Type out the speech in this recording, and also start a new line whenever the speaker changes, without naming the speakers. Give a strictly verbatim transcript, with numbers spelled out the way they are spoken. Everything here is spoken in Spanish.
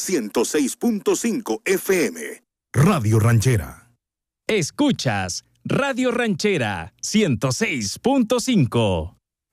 ciento seis punto cinco F M. Radio Ranchera.
Escuchas Radio Ranchera ciento seis punto cinco.